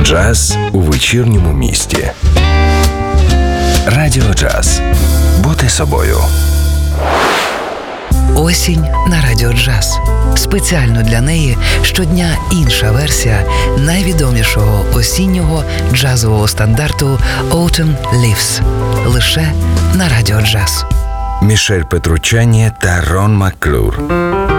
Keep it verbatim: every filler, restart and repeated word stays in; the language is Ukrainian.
Джаз у вечірньому місті. Радіо Джаз. Бути собою. Осінь на Радіо Джаз. Спеціально для неї щодня інша версія найвідомішого осіннього джазового стандарту «Autumn Leaves». Лише на Радіо Джаз. Мішель Петруччані та Рон Макклюр.